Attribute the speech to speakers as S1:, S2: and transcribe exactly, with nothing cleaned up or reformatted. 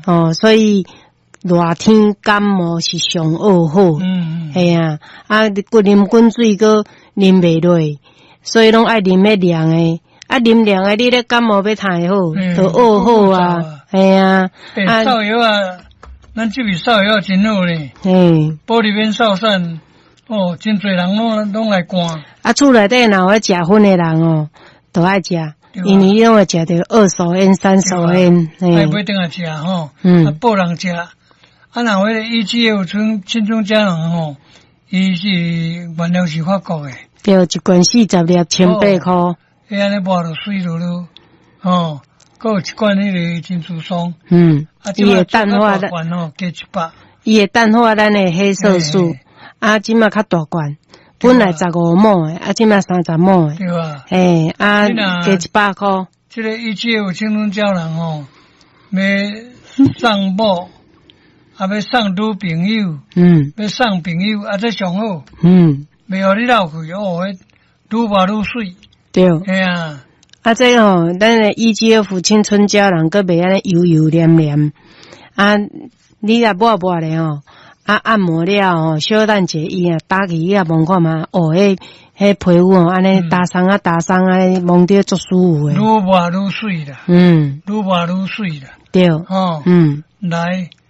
S1: 哦，所以热天感冒是上恶好。嗯嗯。系啊，啊，骨啉滚水个啉袂落，所以拢爱啉迄凉诶。啊，啉凉诶，你咧感冒要太好，都恶好啊。系啊。
S2: 诶，扫药啊，咱这边扫药真好咧。
S1: 嘿。
S2: 玻璃边扫散，哦，真侪人拢拢来灌。
S1: 啊，厝内底若有食薰诶人哦，都爱食。因为因为食着二手烟、三手烟，
S2: 哎，不一定要食吼，
S1: 嗯，
S2: 啊，报人食，啊，若迄个E G F村青春家人吼，伊是原料是法国诶，
S1: 对，一罐四十粒千八块，
S2: 伊安尼抹落水落落，吼，佮有一罐迄个珍珠霜，
S1: 嗯，伊会淡化
S2: 咱，吼，加一百，
S1: 伊会淡化咱诶黑色素，啊，即马较大罐。本来十五毛诶，啊，即卖三十毛诶，
S2: 对吧？
S1: 诶，啊，加一百块。
S2: 这个一切有青春胶囊吼，要送某，啊，要送女朋友，嗯，要送朋友，啊，这上好，嗯，袂互你浪费哦，迄愈抹愈水，
S1: 对，
S2: 哎呀，
S1: 啊，这吼，咱诶 E G F 青春胶囊佫袂安尼油油黏黏，啊，你若抹抹咧吼。啊，按摩了吼，小等者伊啊，打去伊啊，望看嘛，哦，迄迄皮肤哦，安尼打伤啊，打伤啊，摸着足舒服诶。
S2: 愈抹愈水啦，嗯，愈抹愈水啦，
S1: 对，哦，嗯，
S2: 来。